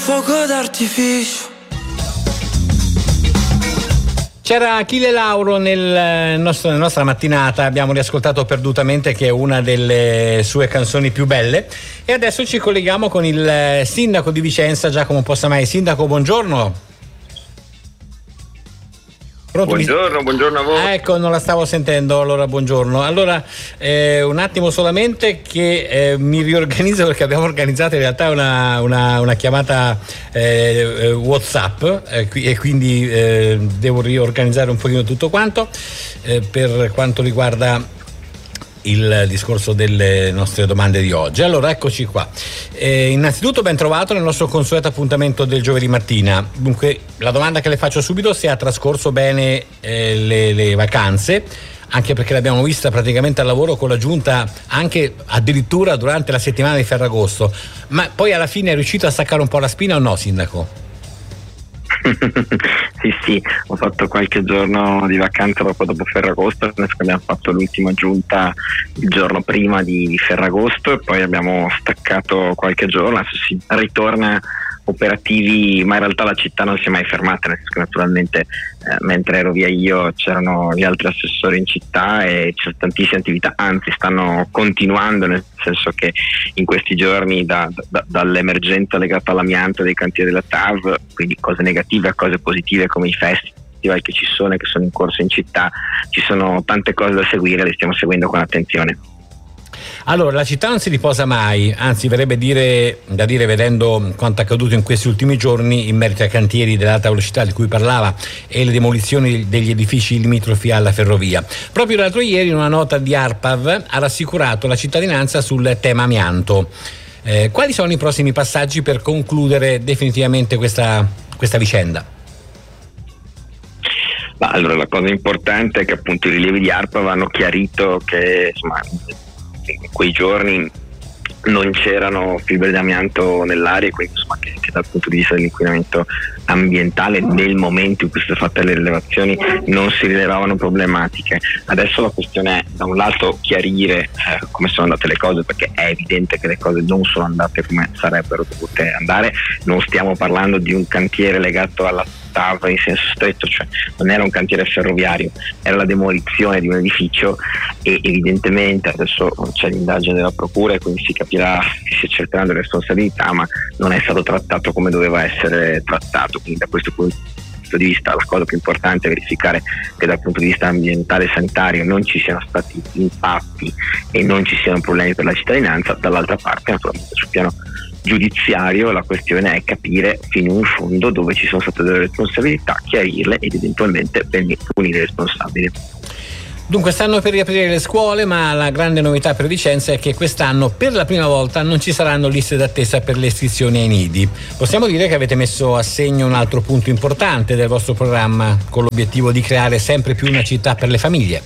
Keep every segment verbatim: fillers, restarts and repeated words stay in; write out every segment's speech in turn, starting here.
fuoco d'artificio. C'era Achille Lauro nel nostro, nella nostra mattinata, abbiamo riascoltato Perdutamente, che è una delle sue canzoni più belle, e adesso ci colleghiamo con il sindaco di Vicenza, Giacomo Possamai. Sindaco, buongiorno. Pronto? Buongiorno, buongiorno a voi. Ah, ecco, non la stavo sentendo, allora buongiorno. Allora, eh, un attimo solamente che eh, mi riorganizzo, perché abbiamo organizzato in realtà una, una, una chiamata eh, WhatsApp eh, e quindi eh, devo riorganizzare un pochino tutto quanto eh, per quanto riguarda il discorso delle nostre domande di oggi. Allora, eccoci qua. Eh, innanzitutto ben trovato nel nostro consueto appuntamento del giovedì mattina. Dunque, la domanda che le faccio subito: se ha trascorso bene eh, le, le vacanze, anche perché l'abbiamo vista praticamente al lavoro con la giunta anche addirittura durante la settimana di Ferragosto, ma poi alla fine è riuscito a staccare un po' la spina o no, sindaco? Sì, sì, ho fatto qualche giorno di vacanza proprio dopo Ferragosto, adesso abbiamo fatto l'ultima giunta il giorno prima di, di Ferragosto e poi abbiamo staccato qualche giorno, adesso si ritorna operativi, ma in realtà la città non si è mai fermata, nel senso che naturalmente eh, mentre ero via io c'erano gli altri assessori in città e c'erano tantissime attività, anzi stanno continuando, nel senso che in questi giorni da, da, dall'emergenza legata all'amianto dei cantieri della T A V, quindi cose negative a cose positive come i festival che ci sono e che sono in corso in città, ci sono tante cose da seguire, le stiamo seguendo con attenzione. Allora, la città non si riposa mai, anzi verrebbe dire, da dire vedendo quanto è accaduto in questi ultimi giorni in merito ai cantieri dell'alta velocità di cui parlava e le demolizioni degli edifici limitrofi alla ferrovia. Proprio l'altro ieri una nota di ARPAV ha rassicurato la cittadinanza sul tema amianto. Eh, quali sono i prossimi passaggi per concludere definitivamente questa, questa vicenda? Ma allora, la cosa importante è che appunto i rilievi di ARPAV hanno chiarito che insomma in quei giorni non c'erano fibre d'amianto nell'aria, quindi insomma che, che dal punto di vista dell'inquinamento ambientale nel momento in cui sono fatte le rilevazioni non si rilevavano problematiche. Adesso la questione è da un lato chiarire eh, come sono andate le cose, perché è evidente che le cose non sono andate come sarebbero dovute andare. Non stiamo parlando di un cantiere legato alla T A V in senso stretto, cioè non era un cantiere ferroviario, era la demolizione di un edificio e evidentemente adesso c'è l'indagine della procura e quindi si capirà che si accerteranno le responsabilità, ma non è stato trattato come doveva essere trattato. Quindi da questo punto di vista la cosa più importante è verificare che dal punto di vista ambientale e sanitario non ci siano stati impatti e non ci siano problemi per la cittadinanza. Dall'altra parte naturalmente sul piano giudiziario la questione è capire fino in fondo dove ci sono state delle responsabilità, chiarirle ed eventualmente punire i responsabili. Dunque, stanno per riaprire le scuole, ma la grande novità per Vicenza è che quest'anno per la prima volta non ci saranno liste d'attesa per le iscrizioni ai nidi. Possiamo dire che avete messo a segno un altro punto importante del vostro programma, con l'obiettivo di creare sempre più una città per le famiglie.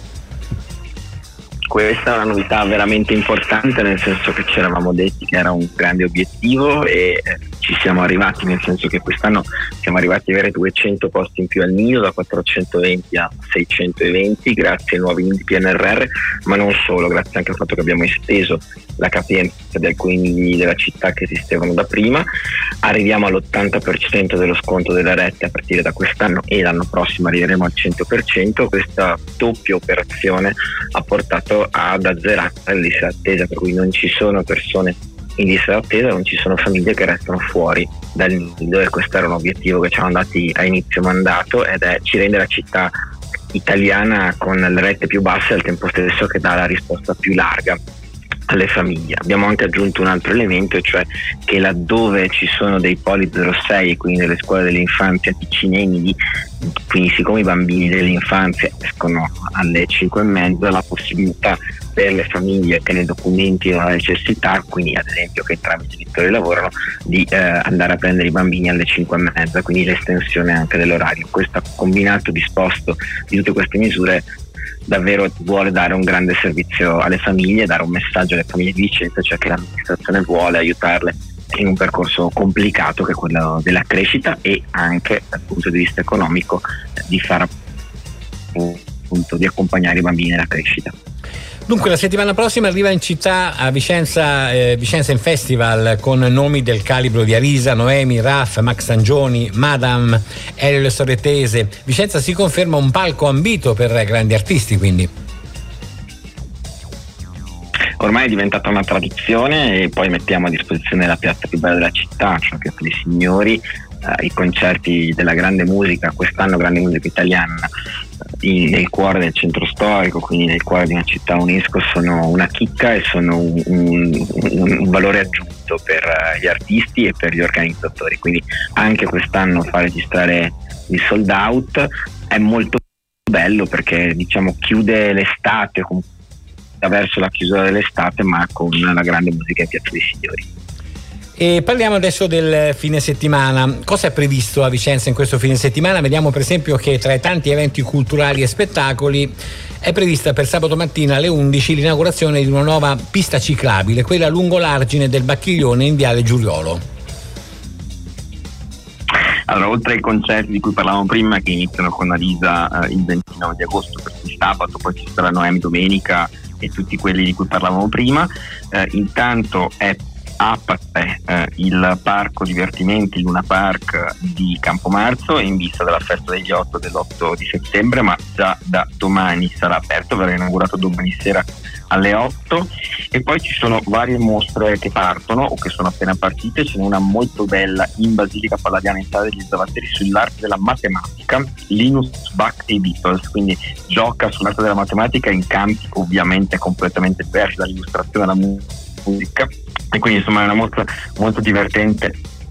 Questa è una novità veramente importante, nel senso che ci eravamo detti che era un grande obiettivo e eh, ci siamo arrivati, nel senso che quest'anno siamo arrivati ad avere duecento posti in più al nido, da quattrocentoventi a seicentoventi grazie ai nuovi nidi P N R R, ma non solo, grazie anche al fatto che abbiamo esteso la capienza di alcuni nidi della città che esistevano da prima. Arriviamo all'ottanta per cento dello sconto delle rette a partire da quest'anno e l'anno prossimo arriveremo al cento per cento. Questa doppia operazione ha portato ad azzerare le liste d'attesa, per cui non ci sono persone in lista d'attesa, non ci sono famiglie che restano fuori dal nido, e questo era un obiettivo che ci hanno dati a inizio mandato ed è ci rende la città italiana con le rette più basse al tempo stesso che dà la risposta più larga alle famiglie. Abbiamo anche aggiunto un altro elemento, cioè che laddove ci sono dei poli zero sei e quindi delle scuole dell'infanzia vicine ai nidi, quindi siccome i bambini dell'infanzia escono alle cinque e mezza, la possibilità per le famiglie che ne documentino la necessità, quindi ad esempio che entrambi i genitori lavorano, di eh, andare a prendere i bambini alle cinque e mezza, quindi l'estensione anche dell'orario. Questo combinato disposto di tutte queste misure davvero vuole dare un grande servizio alle famiglie, dare un messaggio alle famiglie di Vicenza, cioè che l'amministrazione vuole aiutarle in un percorso complicato che è quello della crescita e anche dal punto di vista economico di fare appunto di accompagnare i bambini nella crescita. Dunque la settimana prossima arriva in città a Vicenza eh, Vicenza in Festival con nomi del calibro di Arisa, Noemi, Raff, Max Sangioni, Madame, Elio Le Storie Tese. Vicenza si conferma un palco ambito per grandi artisti, quindi. Ormai è diventata una tradizione e poi mettiamo a disposizione la piazza più bella della città, cioè la Piazza dei Signori, eh, i concerti della grande musica, quest'anno grande musica italiana, in, nel cuore del centro storico, quindi nel cuore di una città UNESCO, sono una chicca e sono un, un, un valore aggiunto per gli artisti e per gli organizzatori, quindi anche quest'anno far registrare il sold out è molto bello perché diciamo chiude l'estate con verso la chiusura dell'estate, ma con la grande musica in Piazza dei Signori. E parliamo adesso del fine settimana. Cosa è previsto a Vicenza in questo fine settimana? Vediamo per esempio che tra i tanti eventi culturali e spettacoli è prevista per sabato mattina alle undici l'inaugurazione di una nuova pista ciclabile, quella lungo l'argine del Bacchiglione in Viale Giuliolo. Allora, oltre ai concerti di cui parlavamo prima, che iniziano con Arisa eh, il ventinove di agosto per il sabato, poi ci sarà Noemi domenica e tutti quelli di cui parlavamo prima, eh, intanto è apre eh, il parco divertimenti Luna Park di Campomarzo in vista della festa degli otto dell'otto di settembre, ma già da domani sarà aperto, verrà inaugurato domani sera alle otto. E poi ci sono varie mostre che partono o che sono appena partite. Ce n'è una molto bella in Basilica Palladiana in Sala degli Zavatteri sull'arte della matematica, Linus, Bach e i Beatles, quindi gioca sull'arte della matematica in campi ovviamente completamente diversi dall'illustrazione alla musica, e quindi insomma è una mostra molto divertente,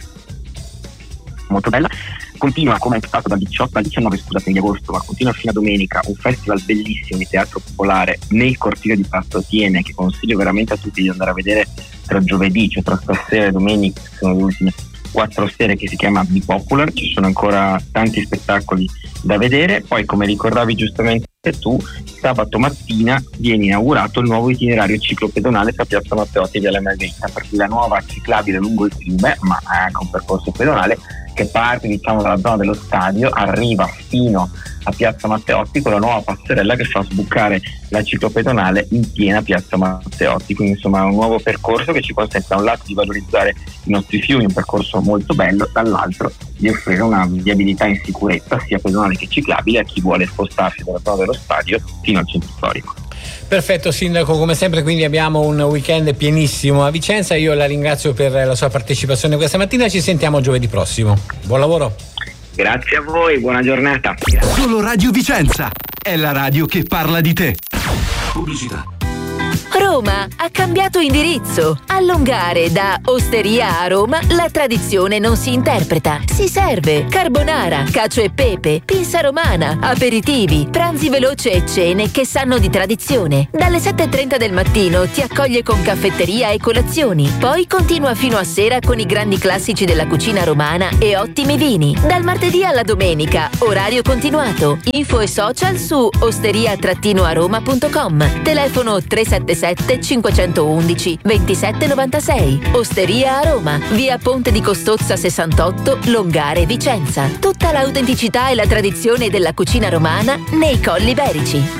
molto bella. Continua, come è stato dal diciotto al diciannove scusate di agosto, ma continua fino a domenica, un festival bellissimo di teatro popolare nel cortile di Palazzo Atene, che consiglio veramente a tutti di andare a vedere tra giovedì, cioè tra stasera e domenica, sono le ultime quattro sere, che si chiama Be Popular. Ci sono ancora tanti spettacoli da vedere. Poi, come ricordavi giustamente tu, sabato mattina viene inaugurato il nuovo itinerario ciclopedonale tra Piazza Matteotti e Viale Margherita, per cui la nuova ciclabile lungo il fiume, ma ha anche un percorso pedonale che parte diciamo dalla zona dello stadio, arriva fino a Piazza Matteotti con la nuova passerella che fa sbucare la ciclopedonale in piena Piazza Matteotti. Quindi insomma è un nuovo percorso che ci consente da un lato di valorizzare i nostri fiumi, un percorso molto bello, dall'altro di offrire una viabilità in sicurezza sia pedonale che ciclabile a chi vuole spostarsi dalla zona dello stadio fino al centro storico. Perfetto sindaco, come sempre quindi abbiamo un weekend pienissimo a Vicenza. Io la ringrazio per la sua partecipazione questa mattina, ci sentiamo giovedì prossimo. Buon lavoro. Grazie a voi, buona giornata. Solo Radio Vicenza è la radio che parla di te. Pubblicità. Roma ha cambiato indirizzo. A Longare da Osteria a Roma la tradizione non si interpreta, si serve. Carbonara, cacio e pepe, pinza romana, aperitivi, pranzi veloci e cene che sanno di tradizione. Dalle sette e trenta del mattino ti accoglie con caffetteria e colazioni. Poi continua fino a sera con i grandi classici della cucina romana e ottimi vini. Dal martedì alla domenica, orario continuato. Info e social su osteria aroma punto com. Telefono tre sette sette cinque uno uno ventisette novantasei. Osteria a Roma, via Ponte di Costozza sessantotto, Longare, Vicenza. Tutta l'autenticità e la tradizione della cucina romana nei Colli Iberici.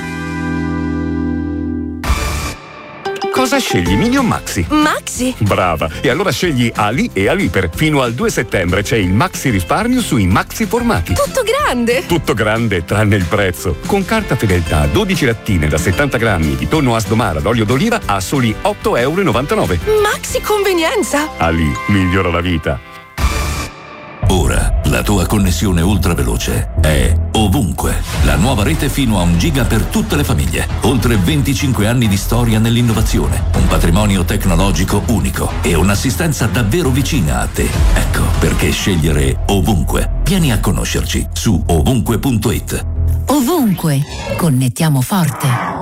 Cosa scegli, Mini o Maxi? Maxi? Brava! E allora scegli Ali e Aliper. Fino al due settembre c'è il Maxi risparmio sui Maxi formati. Tutto grande! Tutto grande, tranne il prezzo. Con carta fedeltà, dodici lattine da settanta grammi di tonno Asdomara d'olio d'oliva a soli otto e novantanove euro. Maxi convenienza! Ali migliora la vita. Ora la tua connessione ultraveloce è ovunque. La nuova rete fino a un giga per tutte le famiglie. Oltre venticinque anni di storia nell'innovazione, un patrimonio tecnologico unico e un'assistenza davvero vicina a te. Ecco perché scegliere ovunque. Vieni a conoscerci su ovunque punto it. Ovunque, connettiamo forte.